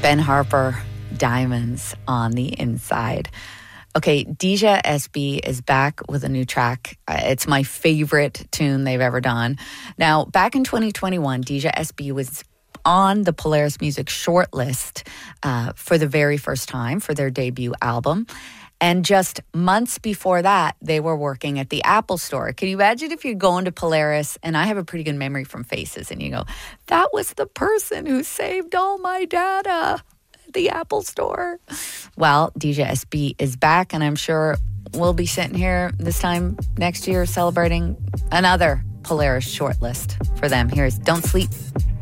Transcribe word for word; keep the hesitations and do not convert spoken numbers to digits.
Ben Harper, Diamonds on the Inside. Okay, Deja S B is back with a new track. Uh, It's my favorite tune they've ever done. Now, back in twenty twenty-one, Deja S B was on the Polaris Music shortlist uh, for the very first time for their debut album. And just months before that, they were working at the Apple Store. Can you imagine if you go into Polaris, and I have a pretty good memory from faces, and you go, that was the person who saved all my data at the Apple Store. Well, Deja S B is back, and I'm sure we'll be sitting here this time next year celebrating another Polaris shortlist for them. Here's Don't Sleep.